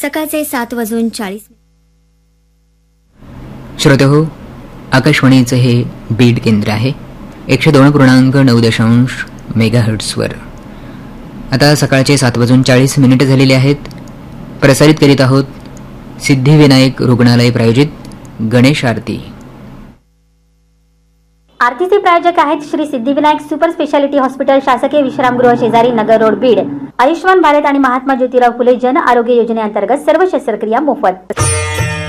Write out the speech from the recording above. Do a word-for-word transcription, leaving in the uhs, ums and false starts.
सकाळचे सात वाजून चाळीस. श्रोतेहो, आकाशवाणीचे हे बीड केंद्र आहे एकशे दोन पूर्णांक नऊ दशांश मेगाहर्ट्सवर. आता सकाळचे सात वाजून चाळीस मिनिटं झालेली आहेत. प्रसारित करीत आहोत सिद्धिविनायक रुग्णालय प्रायोजित गणेश आरती. आरतीचे प्रायोजक आहेत Shri Siddhivinayak super speciality hospital, शासकीय विश्रामगृह शेजारी, नगर रोड, बीड. आयुष्यमान भारत आणि महात्मा ज्योतिराव फुले जन आरोग्य योजनेअंतर्गत सर्व शस्त्रक्रिया मोफत.